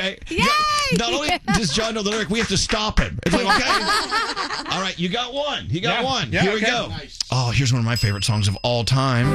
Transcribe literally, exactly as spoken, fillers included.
Okay. Yay! Not only does John know the lyric, we have to stop him. It's like, okay. All right, you got one. You got Yeah. one. Yeah, Here we okay. go. Nice. Oh, here's one of my favorite songs of all time.